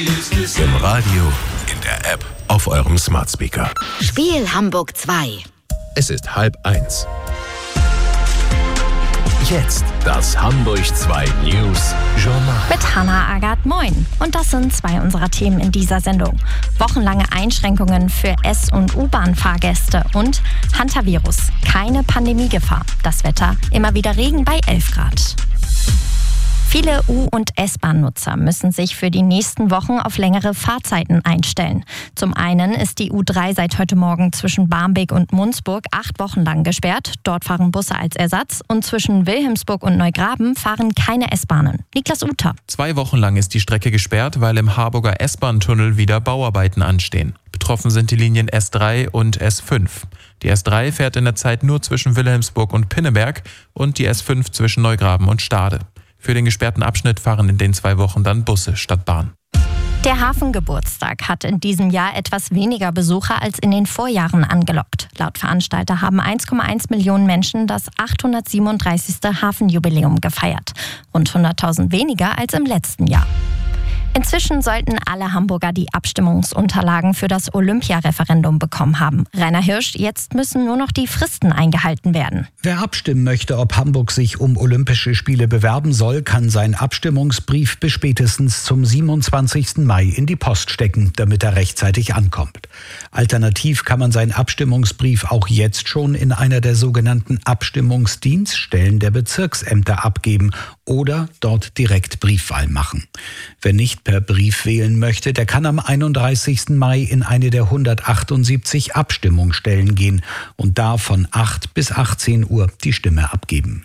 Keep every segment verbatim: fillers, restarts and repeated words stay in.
Im Radio, in der App, auf eurem Smart Speaker. Spiel Hamburg zwei. Es ist halb eins. Jetzt das Hamburg zwei News Journal. Mit Hannah Agathe, moin. Und das sind zwei unserer Themen in dieser Sendung. Wochenlange Einschränkungen für S- und U-Bahn-Fahrgäste und Hantavirus. Keine Pandemiegefahr. Das Wetter, immer wieder Regen bei elf Grad. Viele U- und S-Bahn-Nutzer müssen sich für die nächsten Wochen auf längere Fahrzeiten einstellen. Zum einen ist die U drei seit heute Morgen zwischen Barmbek und Munzburg acht Wochen lang gesperrt. Dort fahren Busse als Ersatz. Und zwischen Wilhelmsburg und Neugraben fahren keine S-Bahnen. Niklas Uter. Zwei Wochen lang ist die Strecke gesperrt, weil im Harburger S-Bahn-Tunnel wieder Bauarbeiten anstehen. Betroffen sind die Linien S drei und S fünf. Die S drei fährt in der Zeit nur zwischen Wilhelmsburg und Pinneberg und die S fünf zwischen Neugraben und Stade. Für den gesperrten Abschnitt fahren in den zwei Wochen dann Busse statt Bahn. Der Hafengeburtstag hat in diesem Jahr etwas weniger Besucher als in den Vorjahren angelockt. Laut Veranstalter haben eins Komma eins Millionen Menschen das achthundertsiebenunddreißigste Hafenjubiläum gefeiert. Rund hunderttausend weniger als im letzten Jahr. Inzwischen sollten alle Hamburger die Abstimmungsunterlagen für das Olympia-Referendum bekommen haben. Rainer Hirsch, jetzt müssen nur noch die Fristen eingehalten werden. Wer abstimmen möchte, ob Hamburg sich um Olympische Spiele bewerben soll, kann seinen Abstimmungsbrief bis spätestens zum siebenundzwanzigsten Mai in die Post stecken, damit er rechtzeitig ankommt. Alternativ kann man seinen Abstimmungsbrief auch jetzt schon in einer der sogenannten Abstimmungsdienststellen der Bezirksämter abgeben oder dort direkt Briefwahl machen. Wer nicht per Brief wählen möchte, der kann am einunddreißigsten Mai in eine der hundertachtundsiebzig Abstimmungsstellen gehen und da von acht bis achtzehn Uhr die Stimme abgeben.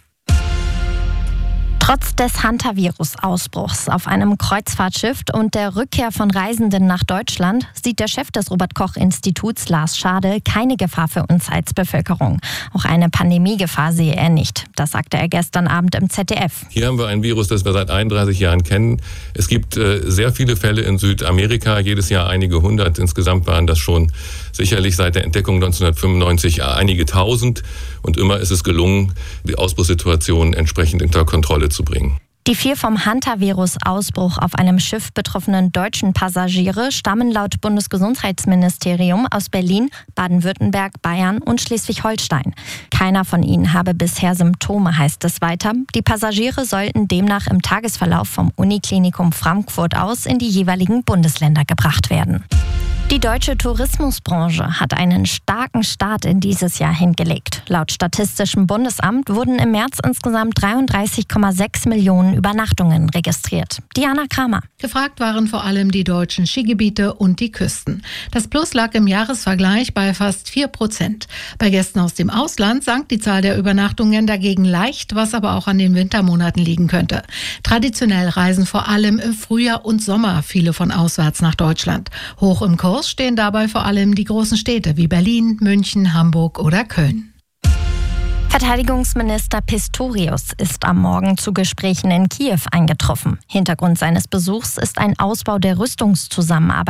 Trotz des Hantavirus-Ausbruchs auf einem Kreuzfahrtschiff und der Rückkehr von Reisenden nach Deutschland sieht der Chef des Robert-Koch-Instituts, Lars Schade, keine Gefahr für uns als Bevölkerung. Auch eine Pandemiegefahr sehe er nicht. Das sagte er gestern Abend im Z D F. Hier haben wir ein Virus, das wir seit einunddreißig Jahren kennen. Es gibt äh, sehr viele Fälle in Südamerika, jedes Jahr einige hundert. Insgesamt waren das schon sicherlich seit der Entdeckung neunzehnhundertfünfundneunzig einige tausend. Und immer ist es gelungen, die Ausbruchssituation entsprechend unter Kontrolle zu bringen. Die vier vom Hantavirus-Ausbruch auf einem Schiff betroffenen deutschen Passagiere stammen laut Bundesgesundheitsministerium aus Berlin, Baden-Württemberg, Bayern und Schleswig-Holstein. Keiner von ihnen habe bisher Symptome, heißt es weiter. Die Passagiere sollten demnach im Tagesverlauf vom Uniklinikum Frankfurt aus in die jeweiligen Bundesländer gebracht werden. Die deutsche Tourismusbranche hat einen starken Start in dieses Jahr hingelegt. Laut Statistischem Bundesamt wurden im März insgesamt dreiunddreißig Komma sechs Millionen Übernachtungen registriert. Diana Kramer. Gefragt waren vor allem die deutschen Skigebiete und die Küsten. Das Plus lag im Jahresvergleich bei fast vier Prozent. Bei Gästen aus dem Ausland sank die Zahl der Übernachtungen dagegen leicht, was aber auch an den Wintermonaten liegen könnte. Traditionell reisen vor allem im Frühjahr und Sommer viele von auswärts nach Deutschland. Hoch im Kurs stehen dabei vor allem die großen Städte wie Berlin, München, Hamburg oder Köln. Verteidigungsminister Pistorius ist am Morgen zu Gesprächen in Kiew eingetroffen. Hintergrund seines Besuchs ist ein Ausbau der Rüstungszusammenarbeit